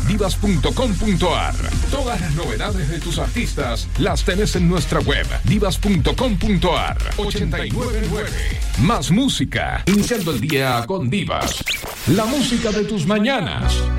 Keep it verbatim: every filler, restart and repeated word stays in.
divas punto com punto ar. Todas las novedades de tus artistas las tenés en nuestra web divas punto com punto ar. ochenta y nueve nueve. Más música, iniciando el día con Divas. La música de tus mañanas.